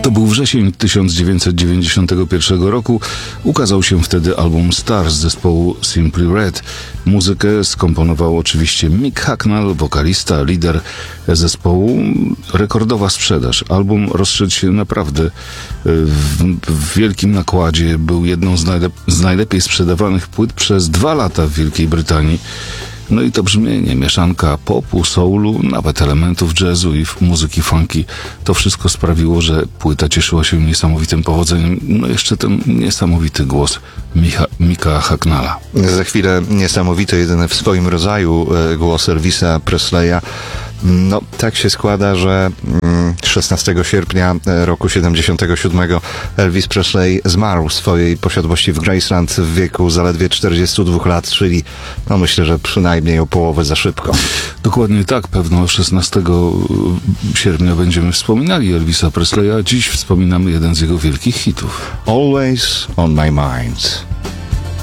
To był wrzesień 1991 roku. Ukazał się wtedy album Stars zespołu Simply Red. Muzykę skomponował oczywiście Mick Hucknall, wokalista, lider zespołu. Rekordowa sprzedaż. Album rozszedł się naprawdę w wielkim nakładzie. Był jedną z najlepiej sprzedawanych płyt przez 2 lata w Wielkiej Brytanii. No i to brzmienie, mieszanka popu, soulu, nawet elementów jazzu i muzyki funky, to wszystko sprawiło, że płyta cieszyła się niesamowitym powodzeniem. No jeszcze ten niesamowity głos Micka Hucknalla. Za chwilę niesamowity, jedyny w swoim rodzaju głos Elvisa Presleya. No, tak się składa, że 16 sierpnia roku 77 Elvis Presley zmarł w swojej posiadłości w Graceland w wieku zaledwie 42 lat, czyli no myślę, że przynajmniej o połowę za szybko. Dokładnie tak, pewno 16 sierpnia będziemy wspominali Elvisa Presleya, a dziś wspominamy jeden z jego wielkich hitów. Always on my mind.